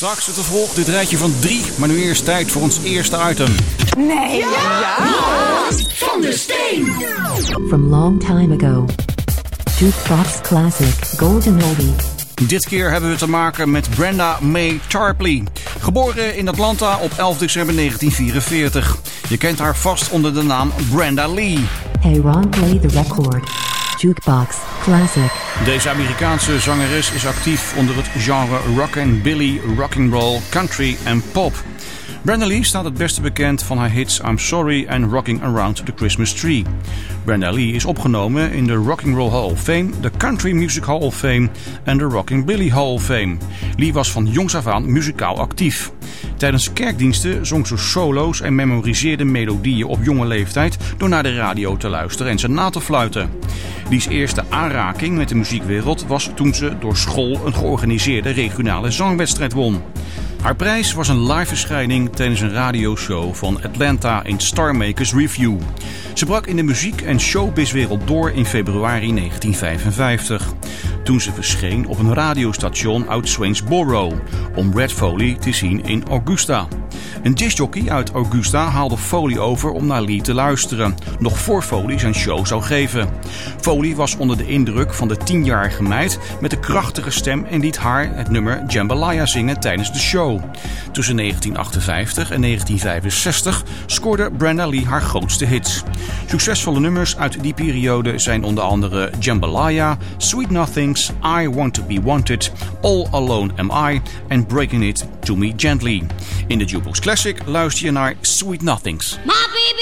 Straks het vervolg, dit rijtje van 3, maar nu eerst tijd voor ons eerste item. Nee! Ja! Van der Steen! From long time ago. Jukebox Classic Golden Oldie. Dit keer hebben we te maken met Brenda Mae Tarpley. Geboren in Atlanta op 11 december 1944. Je kent haar vast onder de naam Brenda Lee. Hey Ron, play the record. Jukebox Classic. Deze Amerikaanse zangeres is actief onder het genre rockabilly, rock'n'roll, country en pop. Brenda Lee staat het beste bekend van haar hits I'm Sorry en Rocking Around the Christmas Tree. Brenda Lee is opgenomen in de Rock and Roll Hall of Fame, de Country Music Hall of Fame en de Rockabilly Hall of Fame. Lee was van jongs af aan muzikaal actief. Tijdens kerkdiensten zong ze solo's en memoriseerde melodieën op jonge leeftijd door naar de radio te luisteren en ze na te fluiten. Lee's eerste aanraking met de muziekwereld was toen ze door school een georganiseerde regionale zangwedstrijd won. Haar prijs was een live verschijning tijdens een radioshow van Atlanta in Star Makers Review. Ze brak in de muziek- en showbizwereld door in februari 1955. Toen ze verscheen op een radiostation uit Swainsboro om Red Foley te zien in Augusta. Een discjockey uit Augusta haalde Foley over om naar Lee te luisteren, nog voor Foley zijn show zou geven. Foley was onder de indruk van de 10-jarige meid met de krachtige stem en liet haar het nummer Jambalaya zingen tijdens de show. Tussen 1958 en 1965 scoorde Brenda Lee haar grootste hits. Succesvolle nummers uit die periode zijn onder andere Jambalaya, Sweet Nothings, I Want To Be Wanted, All Alone Am I en Breaking It To Me Gently. In de Jukebox Classic luister je naar Sweet Nothings. My baby